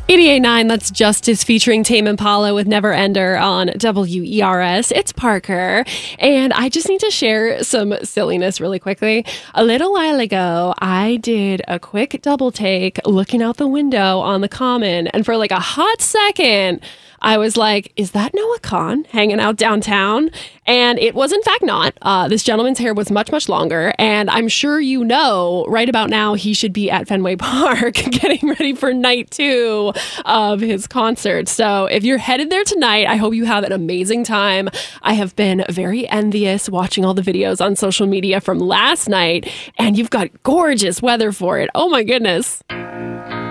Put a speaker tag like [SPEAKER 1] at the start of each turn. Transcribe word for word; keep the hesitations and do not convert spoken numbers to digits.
[SPEAKER 1] eighty-eight point nine, that's Justice featuring Tame Impala with Never Ender on W E R S. It's Parker, and I just need to share some silliness really quickly. A little while ago, I did a quick double take looking out the window on the Common, and for like a hot second, I was like, is that Noah Kahan hanging out downtown? And it was in fact not. Uh, this gentleman's hair was much, much longer. And I'm sure you know right about now he should be at Fenway Park getting ready for night two of his concert. So if you're headed there tonight, I hope you have an amazing time. I have been very envious watching all the videos on social media from last night, and you've got gorgeous weather for it. Oh my goodness.